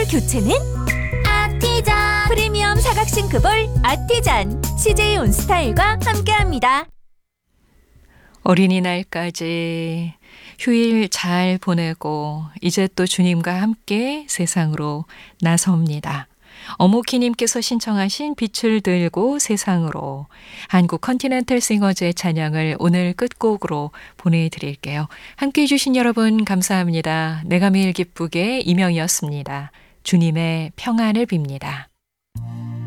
교체는 아티전 프리미엄 사각 싱크볼 아티잔 CJ 온스타일과 함께합니다. 어린이날까지 휴일 잘 보내고 이제 또 주님과 함께 세상으로 나섭니다. 어모키님께서 신청하신 빛을 들고 세상으로 한국 컨티넨탈 싱어즈의 찬양을 오늘 끝곡으로 보내드릴게요. 함께해 주신 여러분 감사합니다. 내가 매일 기쁘게 이명이었습니다. 주님의 평안을 빕니다.